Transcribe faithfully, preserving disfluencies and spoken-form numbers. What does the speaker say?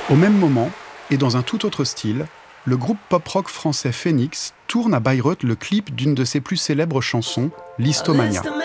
Au même moment, et dans un tout autre style, le groupe pop-rock français Phoenix tourne à Bayreuth le clip d'une de ses plus célèbres chansons, Listomania.